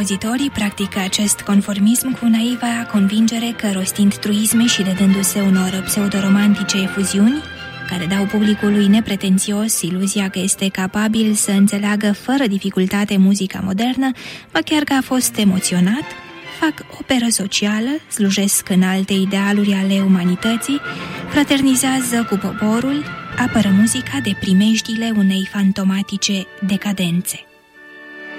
compozitorii practică acest conformism cu naiva convingere că, rostind truisme și dedându-se unor pseudoromantice efuziuni, care dau publicului nepretențios iluzia că este capabil să înțeleagă fără dificultate muzica modernă, ba chiar că a fost emoționat, fac operă socială, slujesc în alte idealuri ale umanității, fraternizează cu poporul, apără muzica de primejdiile unei fantomatice decadențe.